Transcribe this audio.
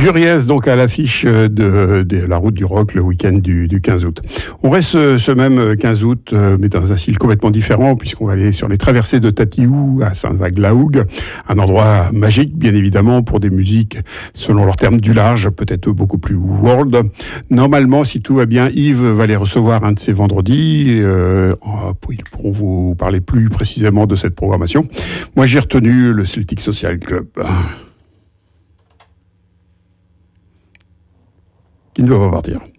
Guriez, donc à l'affiche de la route du rock le week-end du 15 août. On reste ce même 15 août, mais dans un style complètement différent, puisqu'on va aller sur les traversées de Tatiou à Saint-Vaglaoug, un endroit magique, bien évidemment, pour des musiques, selon leur terme, du large, peut-être beaucoup plus world. Normalement, si tout va bien, Yves va les recevoir un de ces vendredis. Ils pourront vous parler plus précisément de cette programmation. Moi, j'ai retenu le Celtic Social Club, qui ne va pas partir.